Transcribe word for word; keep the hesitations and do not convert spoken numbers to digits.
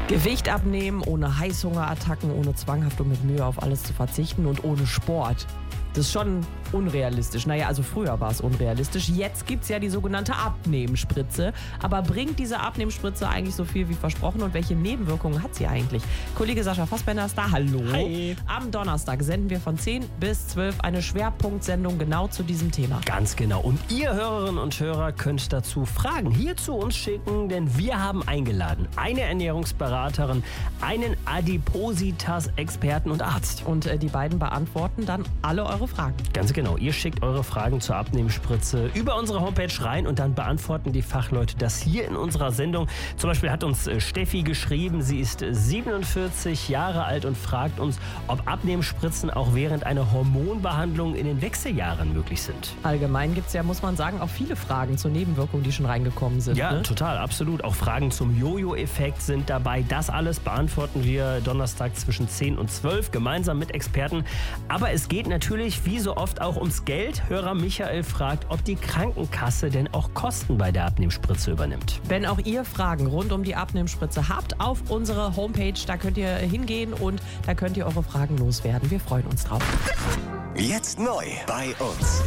Gewicht abnehmen, ohne Heißhungerattacken, ohne zwanghaft und mit Mühe auf alles zu verzichten und ohne Sport. Das ist schon unrealistisch. Naja, also früher war es unrealistisch. Jetzt gibt es ja die sogenannte Abnehmspritze. Aber bringt diese Abnehmspritze eigentlich so viel wie versprochen und welche Nebenwirkungen hat sie eigentlich? Kollege Sascha Fassbender ist da. Hallo. Hi. Am Donnerstag senden wir von zehn bis zwölf eine Schwerpunktsendung genau zu diesem Thema. Ganz genau. Und ihr Hörerinnen und Hörer könnt dazu Fragen hier zu uns schicken, denn wir haben eingeladen eine Ernährungsberaterin, einen Adipositas-Experten und Arzt. Und äh, die beiden beantworten dann alle eure Fragen. Ganz genau. Ihr schickt eure Fragen zur Abnehmspritze über unsere Homepage rein und dann beantworten die Fachleute das hier in unserer Sendung. Zum Beispiel hat uns äh, Steffi geschrieben, sie ist siebenundvierzig Jahre alt und fragt uns, ob Abnehmspritzen auch während einer Hormonbehandlung in den Wechseljahren möglich sind. Allgemein gibt es ja, muss man sagen, auch viele Fragen zur Nebenwirkungen, die schon reingekommen sind. Ja, ne? total, absolut. Auch Fragen zum Jojo-Effekt sind dabei. Das alles beantworten wir Donnerstag zwischen zehn und zwölf gemeinsam mit Experten. Aber es geht natürlich wie so oft auch ums Geld. Hörer Michael fragt, ob die Krankenkasse denn auch Kosten bei der Abnehmspritze übernimmt. Wenn auch ihr Fragen rund um die Abnehmspritze habt, auf unsere Homepage, da könnt ihr hingehen und da könnt ihr eure Fragen loswerden. Wir freuen uns drauf. Jetzt neu bei uns.